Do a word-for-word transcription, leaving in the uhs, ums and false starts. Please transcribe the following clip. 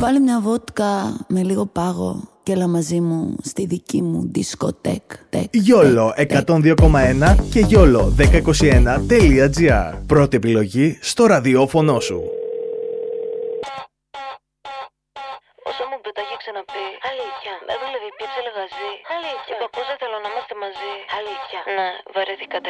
Βάλε μια βότκα με λίγο πάγο και έλα μαζί μου στη δική μου δισκοτέκ. Γιόλο εκατόν δύο κόμμα ένα και γιόλο δέκα είκοσι ένα τελεία τζι άρ. Πρώτη επιλογή στο ραδιόφωνο σου. Όσο μου το έχει ξαναπεί. Αλήθεια. Με έδωλε διπίτσα λεγαζί. Αλήθεια. Είπα πώς δεν θέλω να είμαστε μαζί. Αλήθεια. Ναι, βαρέθηκα τα